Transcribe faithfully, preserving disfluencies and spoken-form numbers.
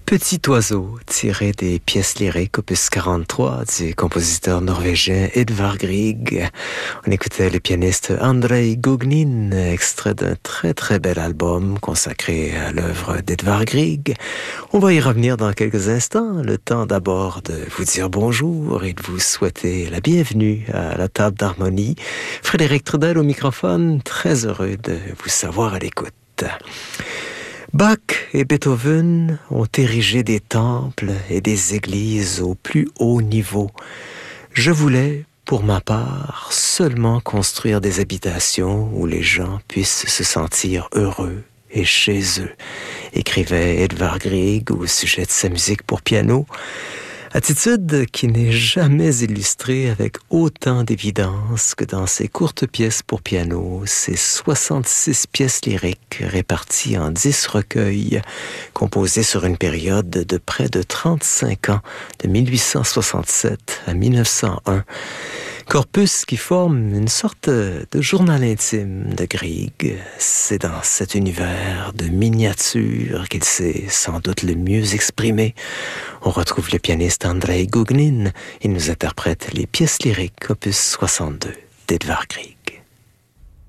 Petit oiseau, tiré des pièces lyriques opus quarante-trois du compositeur norvégien Edvard Grieg. On écoutait le pianiste Andrei Gougnin, extrait d'un très très bel album consacré à l'œuvre d'Edvard Grieg. On va y revenir dans quelques instants, le temps d'abord de vous dire bonjour et de vous souhaiter la bienvenue à la table d'harmonie. Frédéric Trudel au microphone, très heureux de vous savoir à l'écoute. Bach et Beethoven ont érigé des temples et des églises au plus haut niveau. Je voulais, pour ma part, seulement construire des habitations où les gens puissent se sentir heureux et chez eux, écrivait Edvard Grieg au sujet de sa musique pour piano. Attitude qui n'est jamais illustrée avec autant d'évidence que dans ses courtes pièces pour piano, ses soixante-six pièces lyriques réparties en dix recueils, composés sur une période de près de trente-cinq ans, de mille huit cent soixante-sept à mille neuf cent un. Corpus qui forme une sorte de journal intime de Grieg. C'est dans cet univers de miniatures qu'il s'est sans doute le mieux exprimé. On retrouve le pianiste Andrei Gougnin. Il nous interprète les pièces lyriques opus soixante-deux d'Edvard Grieg.